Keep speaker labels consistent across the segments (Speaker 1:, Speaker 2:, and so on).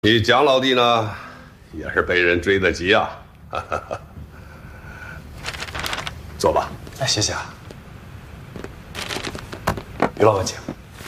Speaker 1: 你蒋老弟呢，也是被人追得急啊。坐吧。
Speaker 2: 哎，谢谢啊。于老板请。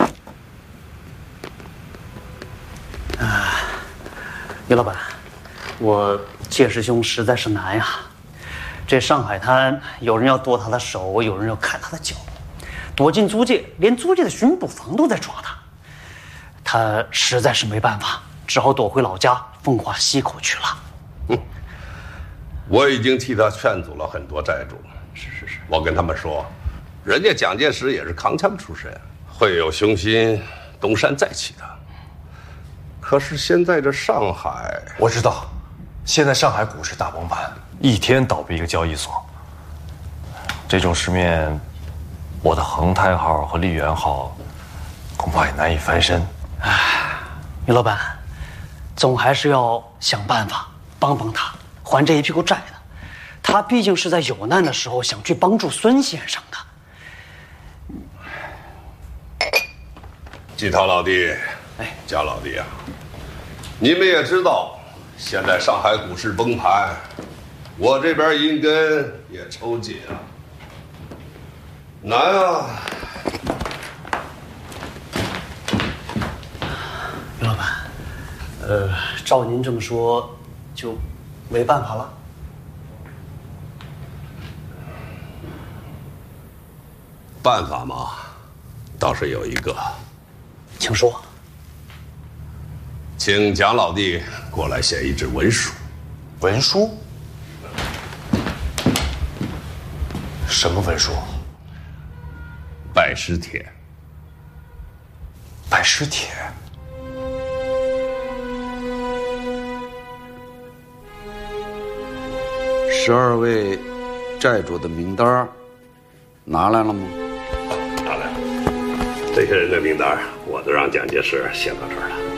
Speaker 3: 于老板，我谢师兄实在是难呀。这上海滩有人要剁他的手，有人要砍他的脚，躲进租界，连租界的巡捕房都在抓他。他实在是没办法，只好躲回老家奉化溪口去了。
Speaker 1: 我已经替他劝阻了很多债主。是。我跟他们说，人家蒋介石也是扛枪出身，会有雄心东山再起的。可是现在这上海，
Speaker 2: 我知道，现在上海股市大崩盘，一天倒闭一个交易所。这种市面，我的恒泰号和丽源号恐怕也难以翻身。
Speaker 3: 于老板，总还是要想办法帮帮他，还这一屁股债的。他毕竟是在有难的时候想去帮助孙先生的。
Speaker 1: 季涛老弟，蒋老弟啊，你们也知道，现在上海股市崩盘，我这边银根也抽紧了，难啊。
Speaker 3: 于老板，照您这么说，就没办法了。
Speaker 1: 办法嘛，倒是有一个。
Speaker 3: 请说。
Speaker 1: 请蒋老弟过来写一纸文书。
Speaker 2: 文书？什么文书？
Speaker 1: 拜师帖。
Speaker 2: 拜师帖。
Speaker 4: 12位债主的名单拿来了吗？
Speaker 1: 拿来了。这些人的名单我都让蒋介石写到这儿了。